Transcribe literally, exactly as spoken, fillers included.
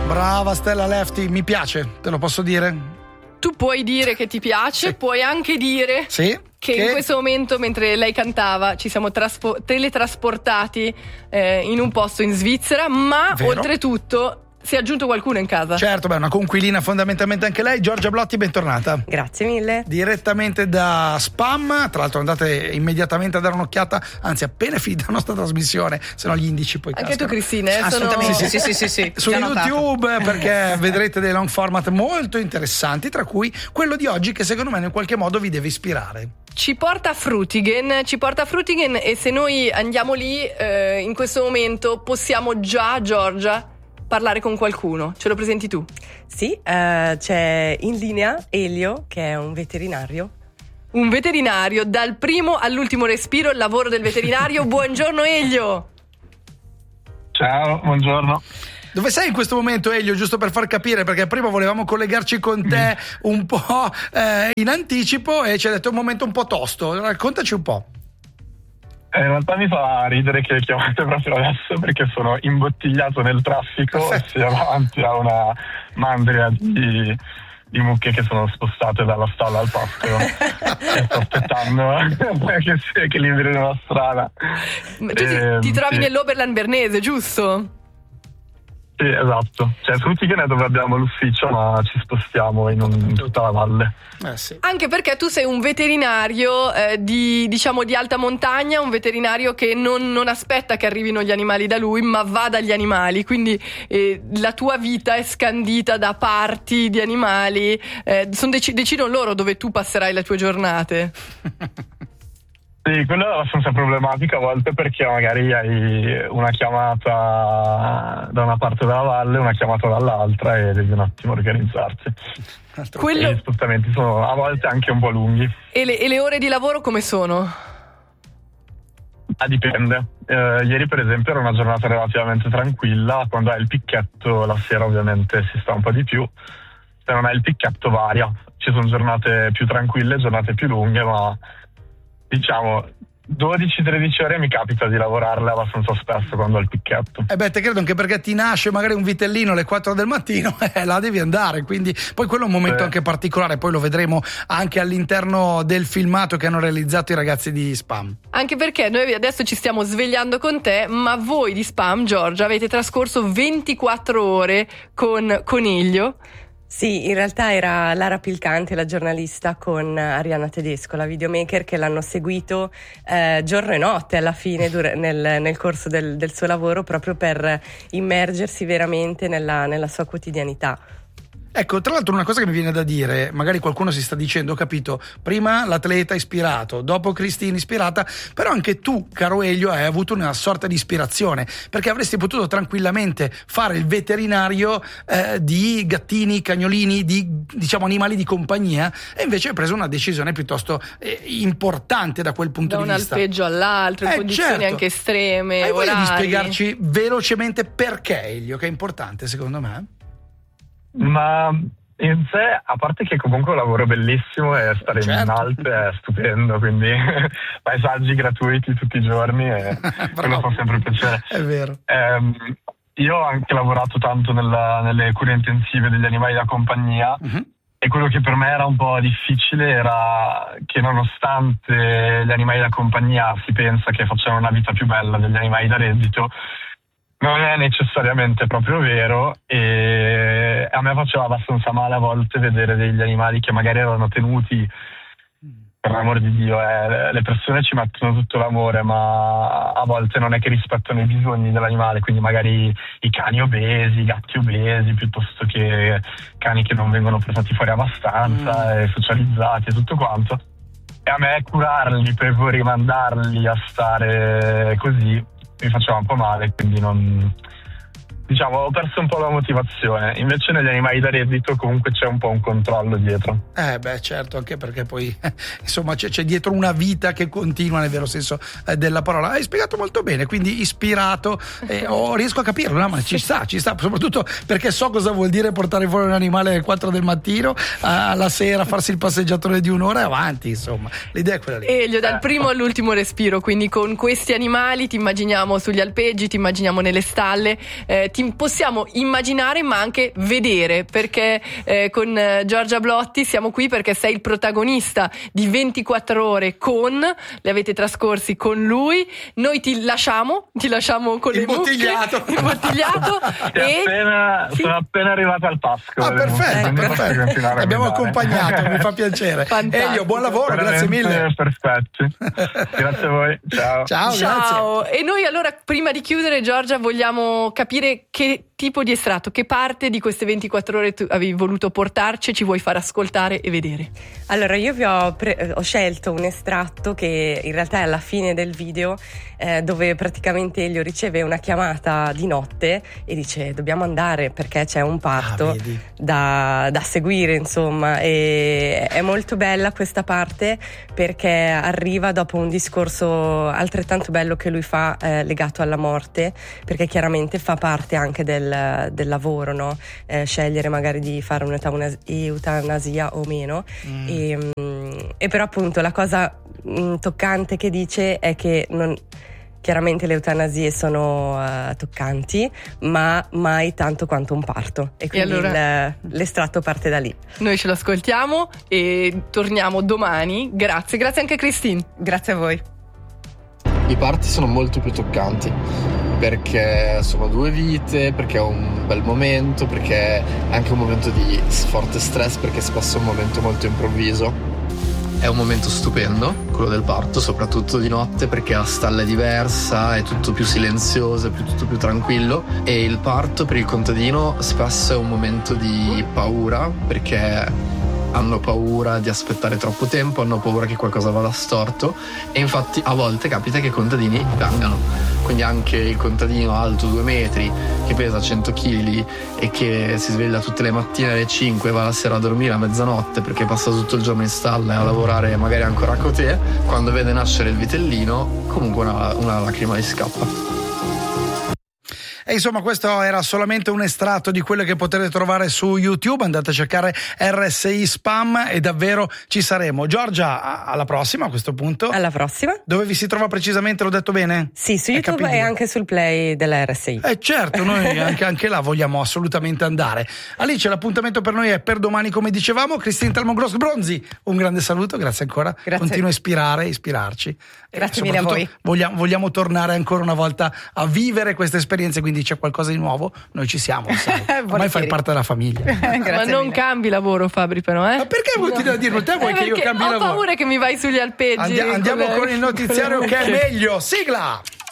Brava Stella Lefty, mi piace, te lo posso dire? Tu puoi dire che ti piace, sì. Puoi anche dire sì, che, che in questo momento, mentre lei cantava, ci siamo traspo- teletrasportati eh, in un posto in Svizzera, ma Vero. oltretutto si è aggiunto qualcuno in casa. Certo, beh, una conquilina fondamentalmente anche lei. Giorgia Blotti, bentornata. Grazie mille. Direttamente da Spam, tra l'altro andate immediatamente a dare un'occhiata, anzi appena finita la nostra trasmissione, se no gli indici poi anche cascano. tu Cristina, eh, assolutamente sono... sì, sì, sì, sì, sì. Su YouTube, perché vedrete dei long format molto interessanti, tra cui quello di oggi che secondo me in qualche modo vi deve ispirare. Ci porta a Frutigen, ci porta a Frutigen e se noi andiamo lì eh, in questo momento possiamo già, Giorgia, parlare con qualcuno. Ce lo presenti tu? Sì, uh, c'è in linea Elio, che è un veterinario. Un veterinario, dal primo all'ultimo respiro il lavoro del veterinario. Buongiorno Elio. Ciao, buongiorno. Dove sei in questo momento, Elio, giusto per far capire, perché prima volevamo collegarci con te un po' eh, in anticipo e ci hai detto un momento un po' tosto. Raccontaci un po'. In realtà mi fa ridere che chiamate proprio adesso perché sono imbottigliato nel traffico e siamo davanti a una mandria di, di mucche che sono spostate dalla stalla al pascolo e sto aspettando che, si, che liberino la strada. Ma tu e, ti, ti trovi sì. nell'Oberland Bernese, giusto? Sì, esatto. Cioè, Frutigen è dove abbiamo l'ufficio, ma ci spostiamo in, un, in tutta la valle. Eh sì. Anche perché tu sei un veterinario eh, di, diciamo, di alta montagna, un veterinario che non, non aspetta che arrivino gli animali da lui, ma va dagli animali. Quindi eh, la tua vita è scandita da parti di animali. Eh, son dec- decidono loro dove tu passerai le tue giornate. Sì, quello è abbastanza problematico a volte perché magari hai una chiamata da una parte della valle, una chiamata dall'altra e devi un attimo organizzarsi. Quello... E gli spostamenti sono a volte anche un po' lunghi. E le, e le ore di lavoro come sono? Ah, dipende. Eh, ieri per esempio era una giornata relativamente tranquilla, quando hai il picchetto la sera ovviamente si sta un po' di più, se non hai il picchetto varia. Ci sono giornate più tranquille, giornate più lunghe, ma diciamo dodici tredici ore mi capita di lavorarle abbastanza spesso quando ho il picchetto. Eh beh, te credo anche perché ti nasce magari un vitellino alle quattro del mattino e eh, là devi andare, quindi poi quello è un momento eh. anche particolare, poi lo vedremo anche all'interno del filmato che hanno realizzato i ragazzi di Spam. Anche perché noi adesso ci stiamo svegliando con te, ma voi di Spam, Giorgia, avete trascorso ventiquattro ore con Coniglio. Sì, in realtà era Lara Pilcante, la giornalista, con Arianna Tedesco, la videomaker, che l'hanno seguito eh, giorno e notte alla fine dur- nel, nel corso del, del suo lavoro, proprio per immergersi veramente nella, nella sua quotidianità. Ecco, tra l'altro una cosa che mi viene da dire, magari qualcuno si sta dicendo, ho capito, prima l'atleta ispirato, dopo Cristina ispirata, però anche tu, caro Elio, hai avuto una sorta di ispirazione, perché avresti potuto tranquillamente fare il veterinario eh, di gattini, cagnolini, di diciamo animali di compagnia, e invece hai preso una decisione piuttosto eh, importante da quel punto da di vista. Da un alpeggio all'altro, in eh, condizioni certo. anche estreme. Hai voglia orari. di spiegarci velocemente perché, Elio, che è importante secondo me? Ma in sé, a parte che comunque è un lavoro bellissimo e stare certo. in Alpe è stupendo, quindi paesaggi gratuiti tutti i giorni e quello fa sempre piacere. È vero. Eh, io ho anche lavorato tanto nella, nelle cure intensive degli animali da compagnia uh-huh. e quello che per me era un po' difficile era che nonostante gli animali da compagnia si pensa che facciano una vita più bella degli animali da reddito, non è necessariamente proprio vero e a me faceva abbastanza male a volte vedere degli animali che magari erano tenuti, per l'amor di Dio, eh, le persone ci mettono tutto l'amore, ma a volte non è che rispettano i bisogni dell'animale, quindi magari i cani obesi, i gatti obesi, piuttosto che cani che non vengono portati fuori abbastanza mm. e socializzati e tutto quanto. E a me curarli per poi rimandarli a stare così mi faceva un po' male, quindi non, diciamo, ho perso un po' la motivazione. Invece negli animali da reddito comunque c'è un po' un controllo dietro. Eh beh, certo, anche perché poi eh, insomma c'è, c'è dietro una vita che continua nel vero senso eh, della parola. Hai spiegato molto bene, quindi ispirato, eh, oh, riesco a capirlo, no? Ma ci sta, ci sta, soprattutto perché so cosa vuol dire portare fuori un animale alle quattro del mattino, alla sera farsi il passeggiatore di un'ora e avanti, insomma, l'idea è quella lì. Elio, dal primo all'ultimo respiro, quindi con questi animali ti immaginiamo sugli alpeggi, ti immaginiamo nelle stalle, eh, ti possiamo immaginare ma anche vedere, perché eh, con eh, Giorgia Blotti siamo qui perché sei il protagonista di ventiquattro ore con, le avete trascorsi con lui, noi ti lasciamo, ti lasciamo con le mucche, imbottigliato, e appena, sì. sono appena arrivato al Pasco. Ah, perfetto, perfetto. Abbiamo accompagnato, mi fa piacere. Fantastico. Elio, buon lavoro, grazie mille. Perfetti. Grazie a voi. Ciao. Ciao, Ciao. Grazie. E noi allora, prima di chiudere, Giorgia, vogliamo capire che tipo di estratto, che parte di queste ventiquattro ore tu avevi voluto portarci e ci vuoi far ascoltare e vedere. Allora, io vi ho, pre- ho scelto un estratto che in realtà è alla fine del video, eh, dove praticamente Elio riceve una chiamata di notte e dice dobbiamo andare perché c'è un parto ah, da, da seguire, insomma, e è molto bella questa parte perché arriva dopo un discorso altrettanto bello che lui fa, eh, legato alla morte, perché chiaramente fa parte anche del, del lavoro, no? Eh, scegliere magari di fare un'eutanasia o meno. Mm. E, e però appunto la cosa mh, toccante che dice è che non, chiaramente le eutanasie sono uh, toccanti, ma mai tanto quanto un parto, e quindi e allora, il, l'estratto parte da lì. Noi ce l'ascoltiamo e torniamo domani. Grazie, grazie anche a Christine. Grazie a voi. I parti sono molto più toccanti perché sono due vite, perché è un bel momento, perché è anche un momento di forte stress, perché spesso è un momento molto improvviso. È un momento stupendo, quello del parto, soprattutto di notte, perché la stalla è diversa, è tutto più silenzioso, è più, tutto più tranquillo. E il parto per il contadino spesso è un momento di paura, perché hanno paura di aspettare troppo tempo, hanno paura che qualcosa vada storto, e infatti a volte capita che i contadini piangano. Quindi anche il contadino alto due metri, che pesa cento chili e che si sveglia tutte le mattine alle cinque e va la sera a dormire a mezzanotte perché passa tutto il giorno in stalla e a lavorare magari ancora a cotè, quando vede nascere il vitellino comunque una, una lacrima gli scappa. E insomma, questo era solamente un estratto di quello che potete trovare su YouTube. Andate a cercare R S I Spam e davvero ci saremo. Giorgia, alla prossima a questo punto. Alla prossima. Dove vi si trova precisamente? L'ho detto bene? Sì, su YouTube e anche sul Play della R S I. Eh certo, noi anche, anche là vogliamo assolutamente andare. Alice, l'appuntamento per noi è per domani, come dicevamo. Christine Talmon-Gross Bronzi, un grande saluto, grazie ancora. Grazie. Continua a ispirare, ispirarci. Grazie mille a voi. Vogliamo, vogliamo tornare ancora una volta a vivere queste esperienze, quindi c'è qualcosa di nuovo, noi ci siamo, ormai fai parte della famiglia. Ma non mille. Cambi lavoro, Fabri, però, eh? Ma perché vuoi no. dirlo? Te vuoi eh, che io cambi ho lavoro? Ho paura che mi vai sugli alpeggi. Andiamo con, le... con il notiziario che è meglio. Sigla!